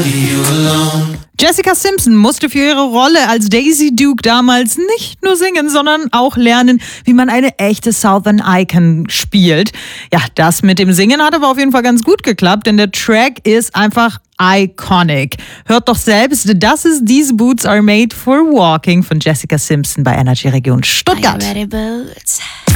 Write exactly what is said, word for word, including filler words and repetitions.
Jessica Simpson musste für ihre Rolle als Daisy Duke damals nicht nur singen, sondern auch lernen, wie man eine echte Southern Icon spielt. Ja, das mit dem Singen hat aber auf jeden Fall ganz gut geklappt, denn der Track ist einfach iconic. Hört doch selbst, das ist These Boots Are Made for Walking von Jessica Simpson bei Energy Region Stuttgart.